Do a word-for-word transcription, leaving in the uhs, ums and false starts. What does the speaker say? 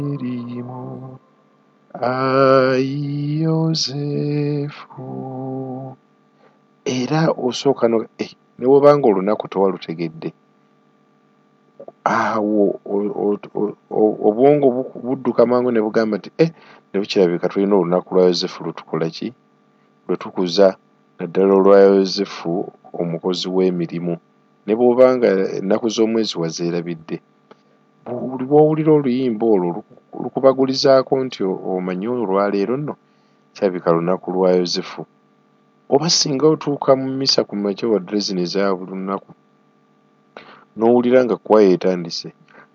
emirimu ayi Yozefu era osooka no eh, ne bw'obanga olunaku tewalutegedde awo obwongo budduka mangu ne bugamba nti eh ne bukirabika tulina olunaku lwa Yozefu lutukola ki lwe tukuza naddala olwa Yozefu omukozi w'emirimu ne bw'obanga ennaku z'omwezi wazeerabidde buli bw'owulira oluyimba olwo lukubagulizaako nti omanyi olwaleero nno kirabika lunaku lwa Yozefu oba singa otuuka mu mmisa ku makya wadde zino eza buli lunaku n'owulira nga kwaya etandise